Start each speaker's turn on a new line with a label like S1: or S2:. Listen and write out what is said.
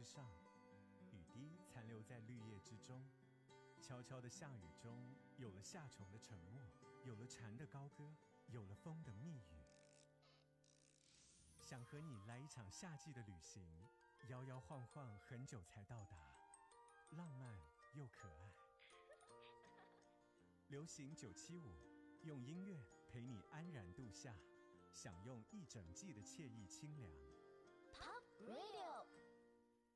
S1: 之上，雨滴残留在绿叶之中。悄悄的下雨中，有了夏虫的沉默，有了蝉的高歌，有了风的密语。想和你来一场夏季的旅行，摇摇晃晃很久才到达，浪漫又可爱。流行975，用音乐陪你安然度夏，享用一整季的惬意清凉。
S2: Pop Radio